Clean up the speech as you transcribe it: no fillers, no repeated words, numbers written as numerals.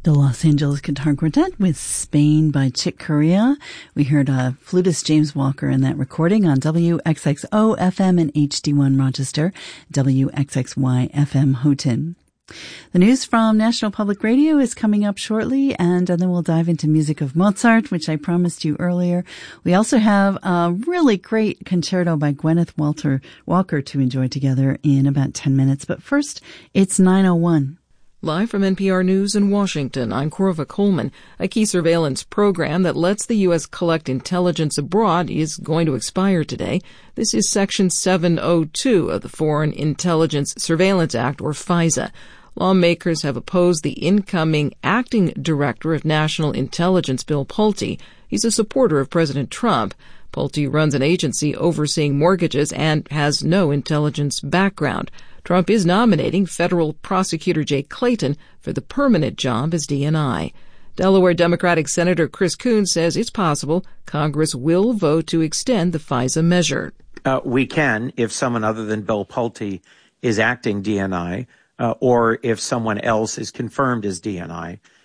The Los Angeles Guitar Quartet with Spain by Chick Corea. We heard flutist James Walker in that recording on WXXO FM and HD1 Rochester, WXXY FM Houghton. The news from National Public Radio is coming up shortly, and then we'll dive into music of Mozart, which I promised you earlier. We also have a really great concerto by Gwyneth Walker to enjoy together in about 10 minutes. But first, it's 9:01. Live from NPR News in Washington, I'm Corva Coleman. A key surveillance program that lets the U.S. collect intelligence abroad is going to expire today. This is Section 702 of the Foreign Intelligence Surveillance Act, or FISA. Lawmakers have opposed the incoming acting director of National Intelligence, Bill Pulte. He's a supporter of President Trump. Pulte runs an agency overseeing mortgages and has no intelligence background. Trump is nominating federal prosecutor Jay Clayton for the permanent job as DNI. Delaware Democratic Senator Chris Coons says it's possible Congress will vote to extend the FISA measure. We can, if someone other than Bill Pulte is acting DNI, or if someone else is confirmed as DNI.